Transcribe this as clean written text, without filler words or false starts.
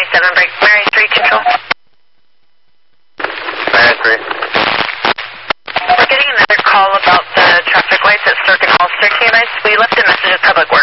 7 break, Mary Street Control. Mary Street. We're getting another call about the traffic lights at Circuit Hall Staircase. We left a message at Public Works.